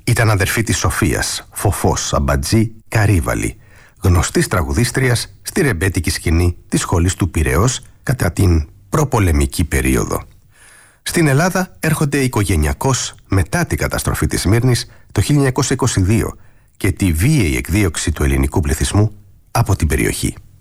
Ήταν αδερφή της Σοφίας, Φοφός Αμπατζή Καρύβαλη, γνωστής τραγουδίστριας στη ρεμπέτικη σκηνή της σχολής του Πειραιώς κατά την προπολεμική περίοδο. Στην Ελλάδα έρχονται οικογενειακώς μετά την καταστροφή της Σμύρνης το 1922 και τη βίαιη εκδίωξη του ελληνικού πληθυσμού από την περιοχή.